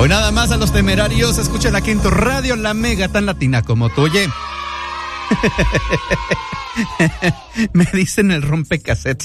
Hoy nada más a los Temerarios, escuchen aquí en tu radio La Mega, tan latina como tú. Oye, me dicen el rompecassettes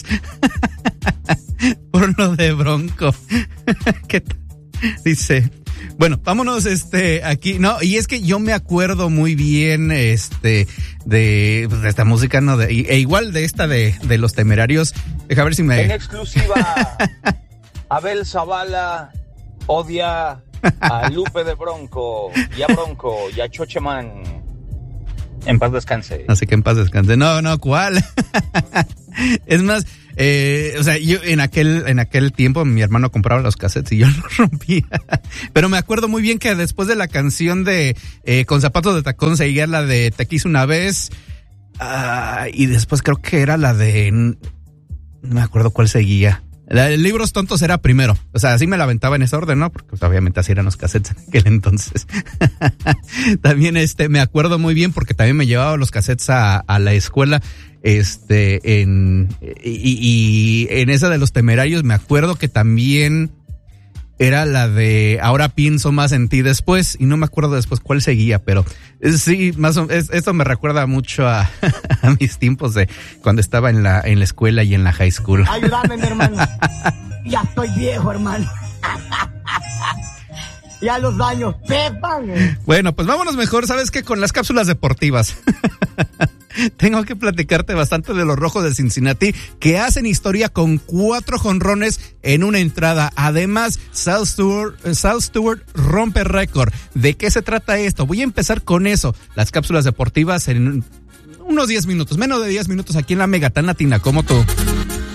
por lo de Bronco. ¿Qué tal? Dice, bueno, vámonos aquí, no, y es que yo me acuerdo muy bien de esta música, no, e igual de esta de los Temerarios. Deja ver si me... En exclusiva, Abel Zavala odia a Lupe de Bronco y a Chocheman. En paz descanse. Así que en paz descanse. No, ¿cuál? Es más, o sea, yo en aquel tiempo mi hermano compraba los cassettes y yo los rompía. Pero me acuerdo muy bien que después de la canción de Con Zapatos de Tacón seguía la de Te Quise Una Vez. Y después creo que era la de... No me acuerdo cuál seguía. La de Libros Tontos era primero. O sea, así me la aventaba en ese orden, ¿no? Porque pues, obviamente así eran los cassettes en aquel entonces. También me acuerdo muy bien porque también me llevaba los cassettes a la escuela. Y en esa de los Temerarios me acuerdo que también era la de Ahora pienso más en ti después, y no me acuerdo después cuál seguía, pero sí, esto me recuerda mucho a mis tiempos de cuando estaba en la escuela y en la high school. Ayúdame, mi hermano. Ya estoy viejo, hermano. Ya los años pepan. Bueno, pues vámonos mejor, ¿sabes qué? Con las cápsulas deportivas. Tengo que platicarte bastante de los Rojos de Cincinnati, que hacen historia con 4 jonrones en una entrada. Además, Sal Stewart rompe récord. ¿De qué se trata esto? Voy a empezar con eso. Las cápsulas deportivas en unos 10 minutos, menos de 10 minutos aquí en La Mega, tan latina como tú.